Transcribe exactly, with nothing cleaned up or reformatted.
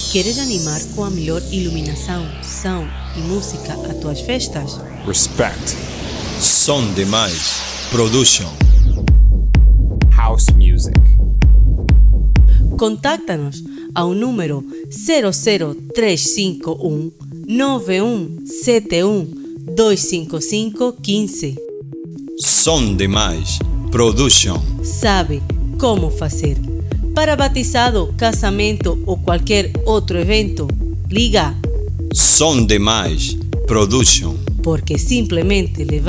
Queres animar com a melhor iluminação, som e música a tuas festas? Respect. Som Demais Production. House music. Contacta-nos ao número zero zero três cinco um nove um sete um dois cinco cinco um cinco. Som Demais Production. Sabe como fazer. Para batizado, casamento ou qualquer outro evento, liga. Som Demais Production. Porque simplesmente levar